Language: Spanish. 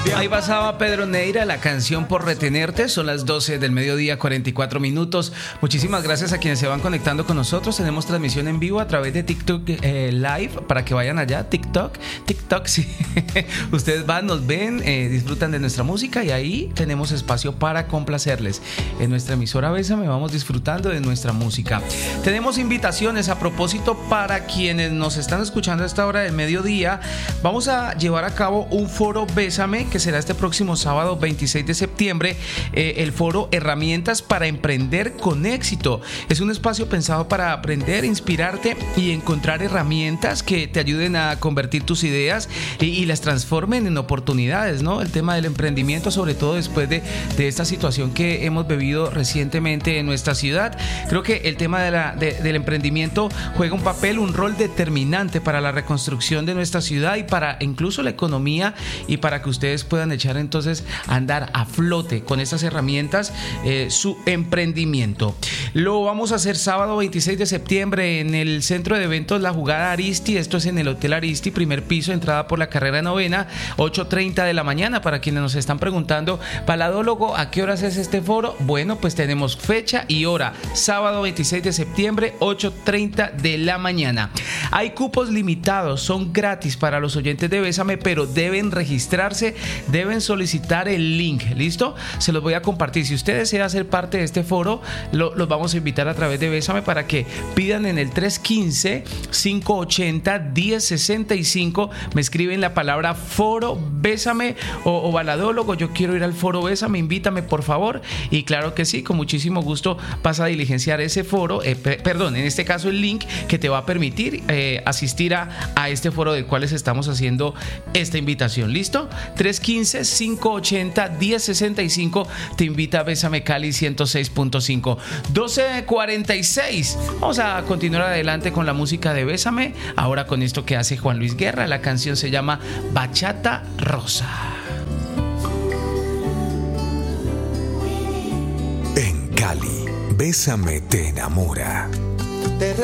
Ahí pasaba Pedro Neira, la canción Por Retenerte. Son las 12 del mediodía, 44 minutos. Muchísimas gracias a quienes se van conectando con nosotros. Tenemos transmisión en vivo a través de TikTok Live, para que vayan allá. TikTok, sí. Ustedes van, nos ven, disfrutan de nuestra música y ahí tenemos espacio para complacerles. En nuestra emisora Bésame vamos disfrutando de nuestra música. Tenemos invitaciones a propósito para quienes nos están escuchando a esta hora del mediodía. Vamos a llevar a cabo un foro Bésame que será este próximo sábado 26 de septiembre, el foro Herramientas para Emprender con Éxito. Es un espacio pensado para aprender, inspirarte y encontrar herramientas que te ayuden a convertir tus ideas y las transformen en oportunidades, ¿no? El tema del emprendimiento, sobre todo después de esta situación que hemos vivido recientemente en nuestra ciudad. Creo que el tema del emprendimiento juega un papel, un rol determinante para la reconstrucción de nuestra ciudad y para incluso la economía, y para que ustedes puedan echar entonces a andar a flote con estas herramientas su emprendimiento. Lo vamos a hacer sábado 26 de septiembre en el centro de eventos La Jugada Aristi. Esto es en el Hotel Aristi, primer piso, entrada por la carrera 9, 8:30 de la mañana. Para quienes nos están preguntando, Paladólogo, ¿a qué horas es este foro? Bueno, pues tenemos fecha y hora, sábado 26 de septiembre, 8:30 de la mañana. Hay cupos limitados, son gratis para los oyentes de Bésame, pero deben registrarse, deben solicitar el link. ¿Listo? Se los voy a compartir. Si usted desea ser parte de este foro, los vamos a invitar a través de Bésame para que pidan en el 315-580-1065. Me escriben la palabra foro Bésame o Baladólogo. Yo quiero ir al foro Bésame, invítame por favor. Y claro que sí, con muchísimo gusto pasa a diligenciar ese foro, en este caso el link que te va a permitir asistir a este foro del cual les estamos haciendo esta invitación. ¿Listo? 315-580-1065 te invita a Bésame Cali 106.5. 12:46. Vamos a continuar adelante con la música de Bésame, ahora con esto que hace Juan Luis Guerra. La canción se llama Bachata Rosa. En Cali, Bésame te enamora.